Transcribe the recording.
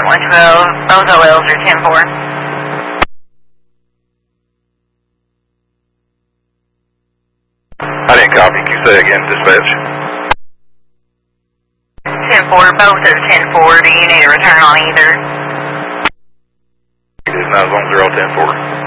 Both OLs are 10-4. I didn't copy. Can you say again, dispatch? 10-4, both are 10-4. Do you need a return on either? It is not as long as they're all 10-4.